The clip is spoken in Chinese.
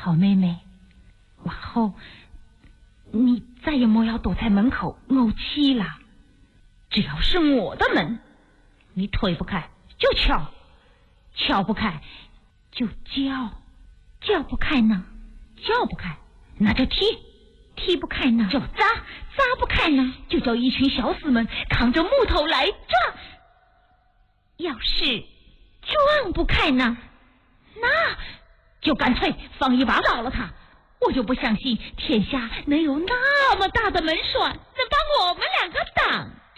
好妹妹，往后你再也莫要躲在门口怄气了。只要是我的门，你推不开就敲，敲不开就叫，叫不开呢，叫不开那就踢，踢不开呢就砸，砸不开呢就叫一群小厮们扛着木头来撞。要是撞不开呢，那就干脆放一把倒了他。我就不相信天下能有那么大的门栓能把我们两个挡